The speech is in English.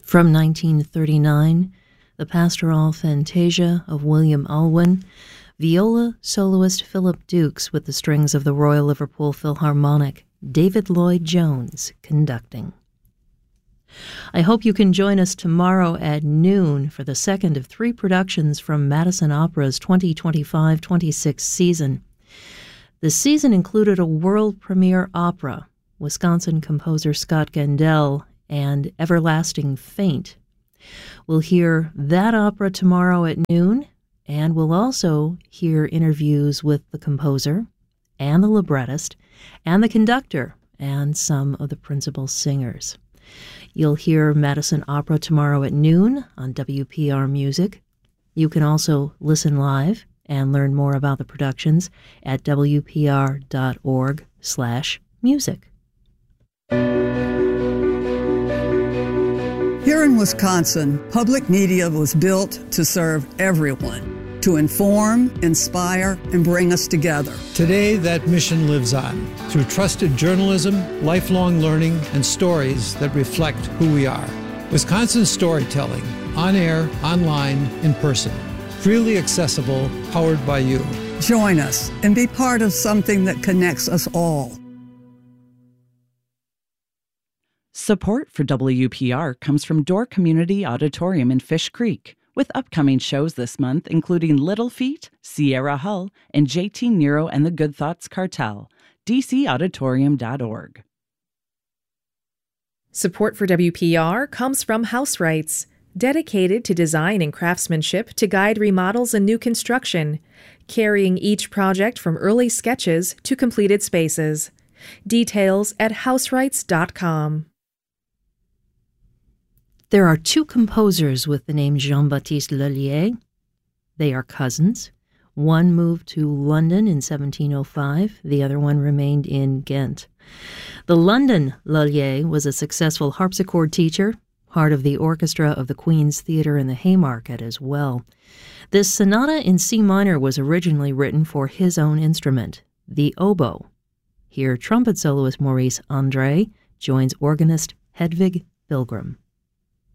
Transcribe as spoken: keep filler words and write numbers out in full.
From nineteen thirty-nine, the Pastoral Fantasia of William Alwyn, viola soloist Philip Dukes with the strings of the Royal Liverpool Philharmonic, David Lloyd Jones conducting. I hope you can join us tomorrow at noon for the second of three productions from Madison Opera's twenty twenty-five twenty-six season. The season included a world premiere opera, Wisconsin composer Scott Gendel, and Everlasting Faint. We'll hear that opera tomorrow at noon, and we'll also hear interviews with the composer and the librettist and the conductor and some of the principal singers. You'll hear Madison Opera tomorrow at noon on W P R Music. You can also listen live and learn more about the productions at W P R dot org slash music. Here in Wisconsin, public media was built to serve everyone, to inform, inspire, and bring us together. Today, that mission lives on through trusted journalism, lifelong learning, and stories that reflect who we are. Wisconsin storytelling, on air, online, in person. Freely accessible, powered by you. Join us and be part of something that connects us all. Support for W P R comes from Door Community Auditorium in Fish Creek, with upcoming shows this month including Little Feat, Sierra Hull, and J T Nero and the Good Thoughts Cartel. D C auditorium dot org. Support for W P R comes from House Rights, dedicated to design and craftsmanship to guide remodels and new construction, carrying each project from early sketches to completed spaces. Details at house rights dot com. There are two composers with the name Jean-Baptiste Lullier. They are cousins. One moved to London in seventeen oh five. The other one remained in Ghent. The London Lullier was a successful harpsichord teacher, part of the orchestra of the Queen's Theatre in the Haymarket as well. This sonata in C minor was originally written for his own instrument, the oboe. Here, trumpet soloist Maurice André joins organist Hedvig Pilgrim.